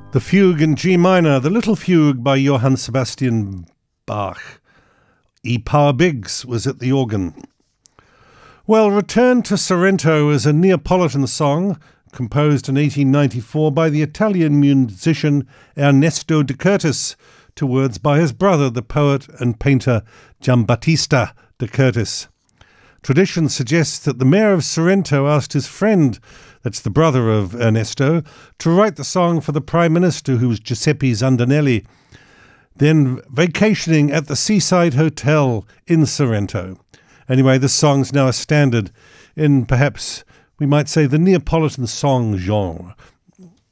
The Fugue in G minor, the Little Fugue by Johann Sebastian Bach. E. Power Biggs was at the organ. Well, Return to Sorrento is a Neapolitan song composed in 1894 by the Italian musician Ernesto de Curtis to words by his brother, the poet and painter Giambattista de Curtis. Tradition suggests that the mayor of Sorrento asked his friend, that's the brother of Ernesto, to write the song for the Prime Minister, who was Giuseppe Zandonelli, then vacationing at the Seaside Hotel in Sorrento. Anyway, this song's now a standard in perhaps, we might say, the Neapolitan song genre.